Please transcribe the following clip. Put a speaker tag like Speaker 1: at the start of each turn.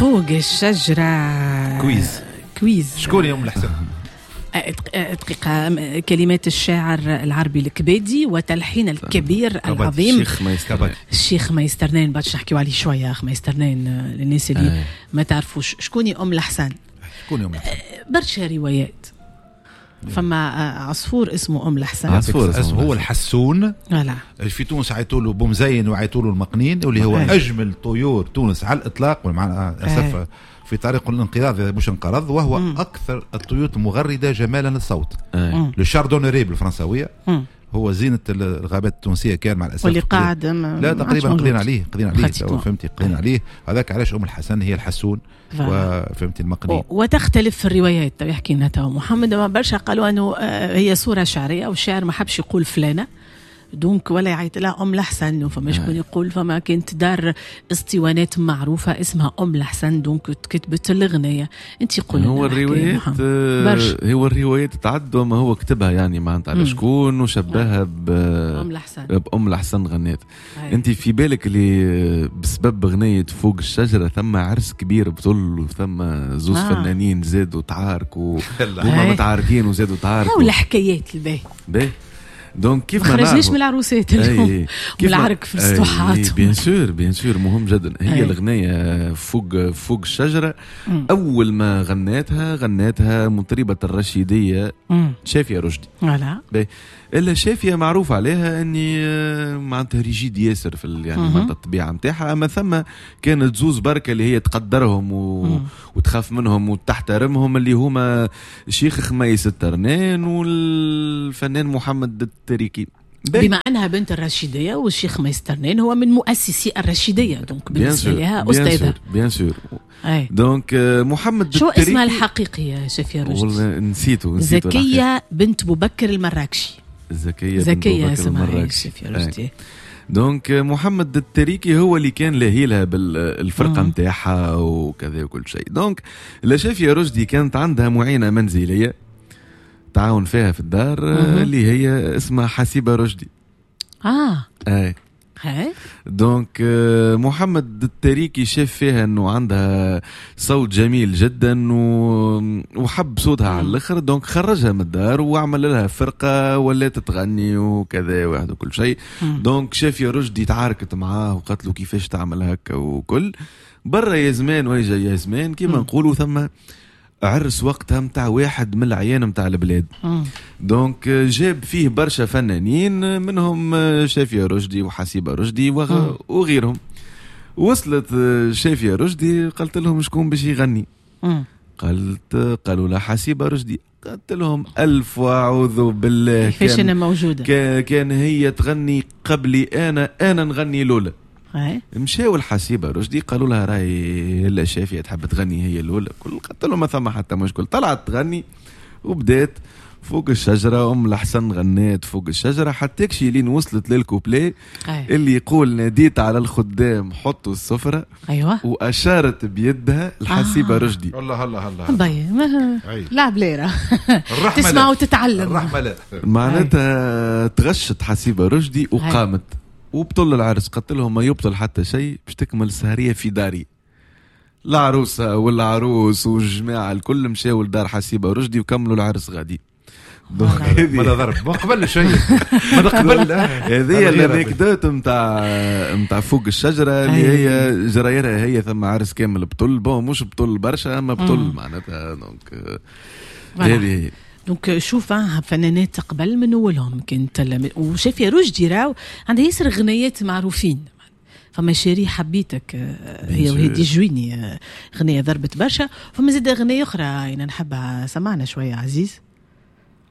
Speaker 1: فوق الشجرة كويز.
Speaker 2: شكون يوم الحسن؟
Speaker 1: دقيقة. كلمات الشاعر العربي الكبيدي وتلحين الكبير العظيم الشيخ مايسترنين. باش نحكيو عليه شوية. مايسترنين للناس اللي ما تعرفوش شكون أم الحسن. برشا روايات. فما عصفور اسمه أم الحسن.
Speaker 2: عصفور هو الحسون. في تونس عيطولوا بومزين وعيطولوا المقنين واللي هو أجمل طيور تونس على الإطلاق. مع أسف في طريق الانقراض مش انقرض. وهو أكثر الطيور المغردة جمالا للصوت. لو شاردونيري بالفرنساوية. هو زينة الغابات التونسية كان مع الأسف.
Speaker 1: واللي قاعد
Speaker 2: لا تقريبا قضينا عليه فهمتي قضينا عليه. هذاك علاش أم الحسن هي الحسون وفهمتي المقنين.
Speaker 1: وتختلف في الروايات. يحكي لنا تو محمد ما برشا قالوا أنه هي صورة شعرية والشاعر ما حبش يقول فلانة دونك ولا يعيط لها أم الحسن. فما شكون يقول فما كانت دار اسطوانات معروفة اسمها أم الحسن دونك كتبت الأغنية. أنت قول
Speaker 3: هو الروايات تعدوا ما هو كتبها يعني معناتها على شكون وشبهها بأم الحسن غنات. أنت في بالك اللي بسبب أغنية فوق الشجرة ثم عرس كبير بطل وثم زوز فنانين زادوا تعاركوا وما متعاركين وزادوا تعاركوا
Speaker 1: ولا حكايات الباهي.
Speaker 3: دونك كيف ما
Speaker 1: خرجناش من العروسات اليوم والعرك في السطوحات.
Speaker 3: بيان سور مهم جدا. هي الأغنية فوق الشجرة أول ما غناتها مطربة الرشيدية شافية رشدي. إلا شافية معروف عليها أني معناتها ريجيد ياسر في يعني معناتها الطبيعة متاعها. أما ثم كانت زوز بركة اللي هي تقدرهم وتخاف منهم وتحترمهم اللي هما الشيخ خميس الترنان والفنان محمد التريكي.
Speaker 1: بما أنها بنت الرشيدية والشيخ خميس الترنان هو من مؤسسي الرشيدية دونك بالنسبة لها أستاذة.
Speaker 3: بيان سور. دونك محمد
Speaker 1: شو اسمها الحقيقي يا شافية رشدي؟
Speaker 3: نسيته
Speaker 1: زكية بنت بوبكر المراكشي.
Speaker 3: زكية اسمها شافية رشدي. دونك محمد التريكي هو اللي كان لاهيلها بالفرقة متاعها وكذا وكل شيء. دونك شافية رشدي كانت عندها معينة منزلية تعاون فيها في الدار اللي هي اسمها حسيبة رشدي. دونك محمد التريكي شاف فيها انه عندها صوت جميل جدا وحب صوتها على الاخر. دونك خرجها من الدار وعمل لها فرقه ولات تغني وكذا واحد وكل شيء. دونك شافية رشدي تعاركت معاه وقالت له كيفاش تعمل هكا وكل برا يا زمان ويجا يا زمان كيما نقولوا. ثم عرس وقتها متاع واحد من العيان متاع البلاد. دونك جاب فيه برشا فنانين منهم شافية رشدي وحسيبة رشدي وغيرهم. وصلت شافية رشدي قلت لهم شكون باش يغني. قالوا لا حسيبة رشدي. قلت لهم ألف وأعوذ بالله
Speaker 1: كيفاش أنا موجودة.
Speaker 3: كان هي تغني قبلي أنا نغني لولا. مشاو الحسيبة رشدي قالوا لها راي لا شافية تحب تغني هي الأولى. قلت لهم ما ثم حتى مشكل. طلعت تغني وبدات فوق الشجرة. أم الحسن غنات فوق الشجرة حتى كشي لين وصلت للكوبلي اللي يقول ناديت على الخدام حطوا السفرة. وأشارت بيدها الحسيبة رشدي.
Speaker 1: الله لا بليرة تسمع وتتعلم.
Speaker 3: معناتها تغشت حسيبة رشدي وقامت وبطل العرس. قلت لهم ما يبطل حتى شيء باش تكمل السهرية في داري. العروسة والعروس والجماعة الكل مشاو لدار حسيبة رشدي وكملوا العرس غادي.
Speaker 2: ما ضرب ما قبل شيء ما قبل.
Speaker 3: هذه الانكدوت نتاع فوق الشجرة اللي هي جرايرها هي ثم عرس كامل بطل مش بطل برشا اما بطل معناتها. دونك هذه
Speaker 1: دونك شوف فنانات قبل من اولهم كنت وشافية رشدي راو عندها ياسر غنيات معروفين. فما شيري حبيتك هي وهدي جويني غنية ضربت برشا. فما زاد غنية أخرى يعني نحبها سمعنا شوية عزيز.